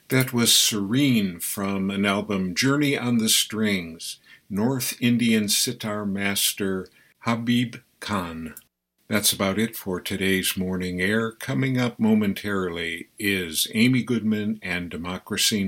That was Serene from an album Journey on the Strings, North Indian sitar master Habib Khan. That's about it for today's Morning Air. Coming up momentarily is Amy Goodman and Democracy